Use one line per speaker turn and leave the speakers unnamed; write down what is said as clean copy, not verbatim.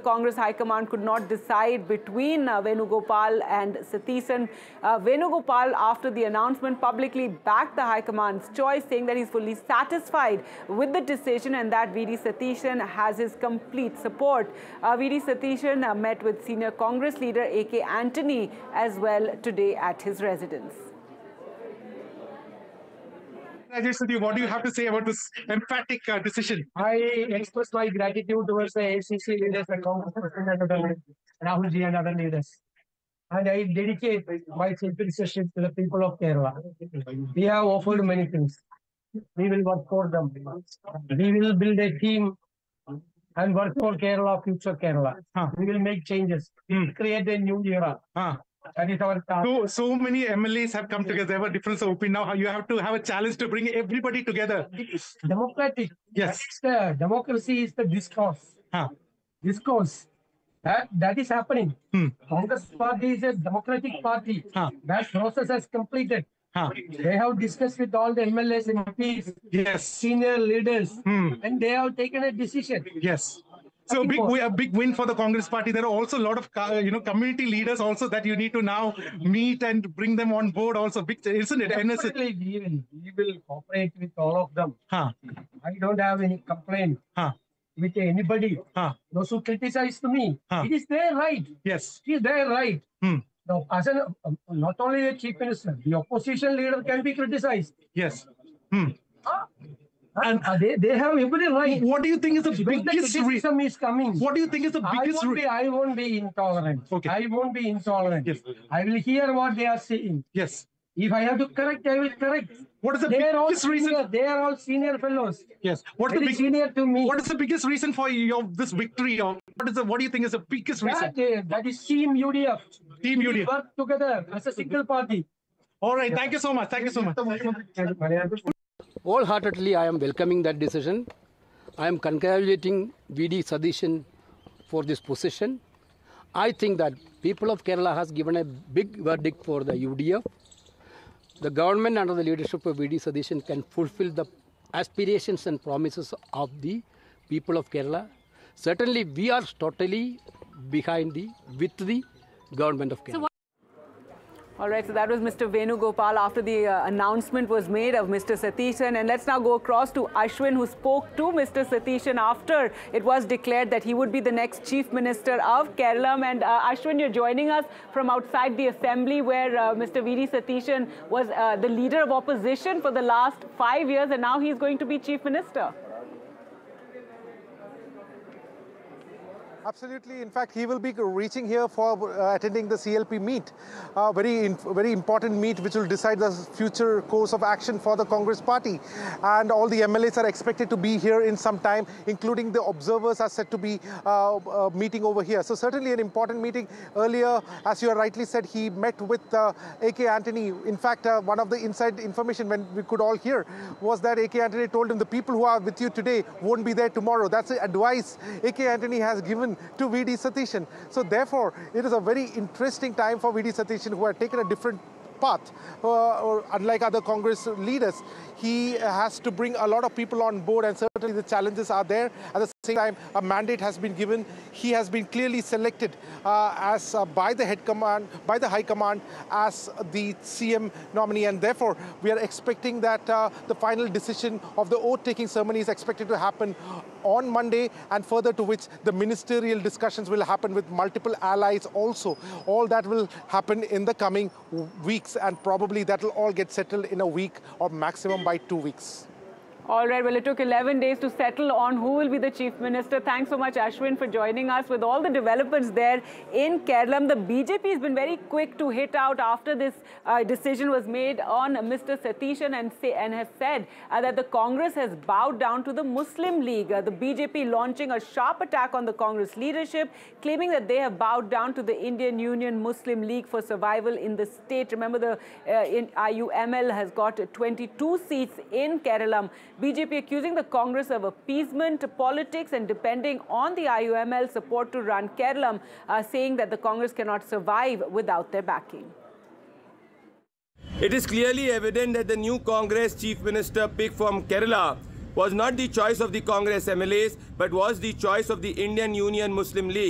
Congress High Command could not decide between Venugopal and Satheesan. Venugopal, after the announcement, publicly backed the High Command's choice, saying that he's fully satisfied with the decision and that V.D. Satheesan has his complete support. V.D. Satheesan met with senior Congress leader A.K. Antony as well today at his residence.
What do you have to say about this emphatic decision?
I express my gratitude towards the ACC leaders, the Congress President, Rahul Ji and other leaders. And I dedicate my citizenship to the people of Kerala. We have offered many things. We will work for them. We will build a team and work for Kerala, future Kerala. We will make changes. We will create a new era. That is our task.
So many MLAs have come together. There were difference of opinion. Now you have to have a challenge to bring everybody together.
It is democratic.
Yes.
Democracy is the discourse. Discourse. That is happening. Congress party is a democratic party. That process has completed. They have discussed with all the MLAs and MPs,
yes,
senior leaders, and they have taken a decision.
Yes. So a big win for the Congress party. There are also a lot of community leaders also that you need to now meet and bring them on board. Also, big, isn't it?
Definitely, we will cooperate with all of them. I don't have any complaint with anybody. Those who criticize to me, it is their right.
Yes,
it is their right. Now, as not only a chief minister, the opposition leader can be criticized.
Yes.
And they have every right.
What do you think is the biggest
reason is coming?
What do you think is the biggest reason?
I won't be intolerant.
Okay.
I won't be intolerant.
Yes.
I will hear what they are saying.
Yes.
If I have to correct, I will correct.
What is the biggest reason?
They are all senior fellows.
Yes. What is the
senior to me?
What is the biggest reason for this victory? What do you think is the biggest reason?
That is Team UDF.
Team UDF.
We work together as a single party.
All right. Thank you so much. Thank you so much.
Wholeheartedly, I am welcoming that decision. I am congratulating V.D. Satheesan for this position. I think that people of Kerala has given a big verdict for the UDF. The government under the leadership of V.D. Satheesan can fulfill the aspirations and promises of the people of Kerala. Certainly, we are totally with the government of Kerala.
All right, so that was Mr. Venugopal after the announcement was made of Mr. Satheesan. And let's now go across to Ashwin, who spoke to Mr. Satheesan after it was declared that he would be the next Chief Minister of Kerala. And Ashwin, you're joining us from outside the assembly where Mr. V.D. Satheesan was the leader of opposition for the last 5 years, and now he's going to be Chief Minister.
Absolutely. In fact, he will be reaching here for attending the CLP meet, very important meet which will decide the future course of action for the Congress party. And all the MLAs are expected to be here in some time, including the observers are said to be meeting over here. So certainly an important meeting. Earlier, as you rightly said, he met with A.K. Antony. In fact, one of the inside information when we could all hear was that A.K. Antony told him the people who are with you today won't be there tomorrow. That's the advice A.K. Antony has given to V.D. Satheesan. So therefore, it is a very interesting time for V.D. Satheesan, who had taken a different path. Unlike other Congress leaders, he has to bring a lot of people on board, and certainly the challenges are there. At the same time, a mandate has been given. He has been clearly selected by the High Command as the CM nominee, and therefore we are expecting that the final decision of the oath-taking ceremony is expected to happen on Monday, and further to which the ministerial discussions will happen with multiple allies also. All that will happen in the coming weeks, and probably that will all get settled in a week or maximum by 2 weeks.
All right, well, it took 11 days to settle on who will be the Chief Minister. Thanks so much, Ashwin, for joining us with all the developments there in Kerala. The BJP has been very quick to hit out after this decision was made on Mr. Satheesan and has said that the Congress has bowed down to the Muslim League. The BJP launching a sharp attack on the Congress leadership, claiming that they have bowed down to the Indian Union Muslim League for survival in the state. Remember, the IUML has got 22 seats in Kerala. BJP accusing the Congress of appeasement politics and depending on the IUML support to run Kerala, saying that the Congress cannot survive without their backing.
It is clearly evident that the new Congress Chief Minister pick from Kerala was not the choice of the Congress MLAs, but was the choice of the Indian Union Muslim League.